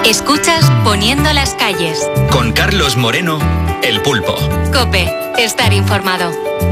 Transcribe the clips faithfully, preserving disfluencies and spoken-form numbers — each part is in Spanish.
Escuchas Poniendo las calles. Con Carlos Moreno, El Pulpo. COPE, estar informado.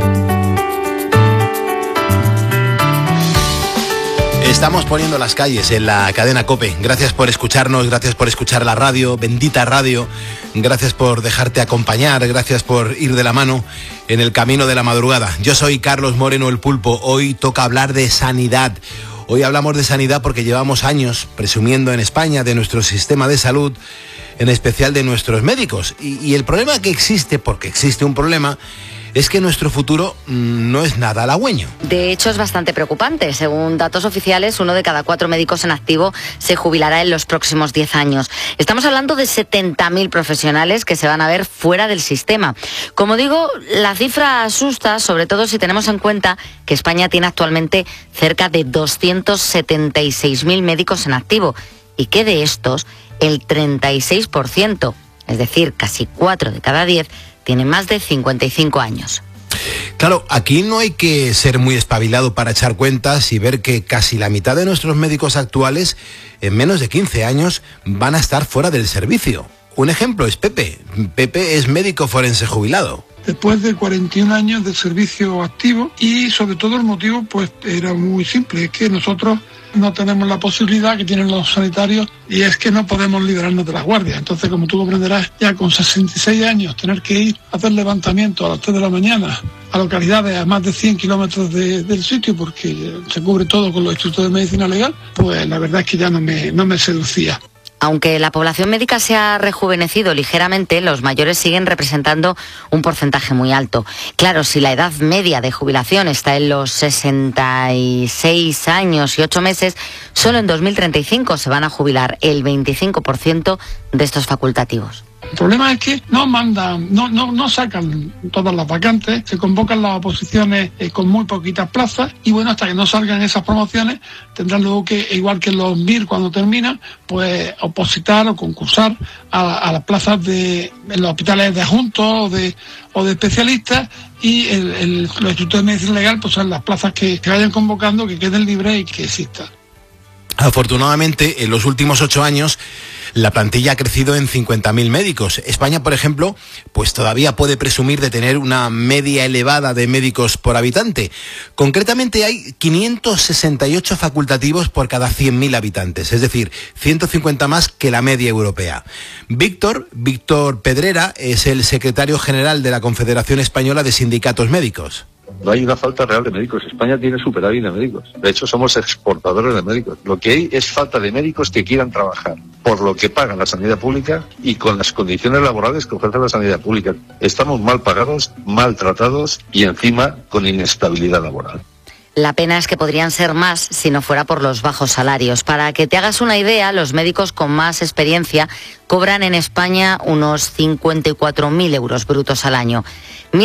Estamos poniendo las calles en la cadena COPE. Gracias por escucharnos, gracias por escuchar la radio, bendita radio. Gracias por dejarte acompañar, gracias por ir de la mano en el camino de la madrugada. Yo soy Carlos Moreno, El Pulpo. Hoy toca hablar de sanidad. Hoy hablamos de sanidad porque llevamos años presumiendo en España de nuestro sistema de salud, en especial de nuestros médicos. Y, y el problema que existe, porque existe un problema, es que nuestro futuro no es nada halagüeño. De hecho, es bastante preocupante. Según datos oficiales, uno de cada cuatro médicos en activo se jubilará en los próximos diez años. Estamos hablando de setenta mil profesionales que se van a ver fuera del sistema. Como digo, la cifra asusta, sobre todo si tenemos en cuenta que España tiene actualmente cerca de doscientos setenta y seis mil médicos en activo y que de estos, el treinta y seis por ciento, es decir, casi cuatro de cada diez, tiene más de cincuenta y cinco años. Claro, aquí no hay que ser muy espabilado para echar cuentas y ver que casi la mitad de nuestros médicos actuales, en menos de quince años, van a estar fuera del servicio. Un ejemplo es Pepe. Pepe es médico forense jubilado. Después de cuarenta y un años de servicio activo, y sobre todo el motivo pues era muy simple, es que nosotros no tenemos la posibilidad que tienen los sanitarios y es que no podemos liberarnos de las guardias. Entonces, como tú comprenderás, ya con sesenta y seis años tener que ir a hacer levantamiento a las tres de la mañana a localidades a más de cien kilómetros de, del sitio, porque se cubre todo con los institutos de medicina legal, pues la verdad es que ya no me, no me seducía. Aunque la población médica se ha rejuvenecido ligeramente, los mayores siguen representando un porcentaje muy alto. Claro, si la edad media de jubilación está en los sesenta y seis años y ocho meses, solo en dos mil treinta y cinco se van a jubilar el veinticinco por ciento de estos facultativos. El problema es que no mandan, no, no, no sacan todas las vacantes, se convocan las oposiciones eh, con muy poquitas plazas y bueno, hasta que no salgan esas promociones tendrán luego que, igual que los M I R cuando terminan, pues opositar o concursar a, a las plazas de en los hospitales de adjuntos o de, o de especialistas, y el, el, los institutos de medicina legal pues son las plazas que, que vayan convocando, que queden libres y que existan. Afortunadamente, en los últimos ocho años, la plantilla ha crecido en cincuenta mil médicos. España, por ejemplo, pues todavía puede presumir de tener una media elevada de médicos por habitante. Concretamente hay quinientos sesenta y ocho facultativos por cada cien mil habitantes, es decir, ciento cincuenta más que la media europea. Víctor, Víctor Pedrera, es el secretario general de la Confederación Española de Sindicatos Médicos. No hay una falta real de médicos. España tiene superávit de médicos. De hecho, somos exportadores de médicos. Lo que hay es falta de médicos que quieran trabajar por lo que paga la sanidad pública y con las condiciones laborales que ofrece la sanidad pública. Estamos mal pagados, mal tratados y encima con inestabilidad laboral. La pena es que podrían ser más si no fuera por los bajos salarios. Para que te hagas una idea, los médicos con más experiencia cobran en España unos cincuenta y cuatro mil euros brutos al año.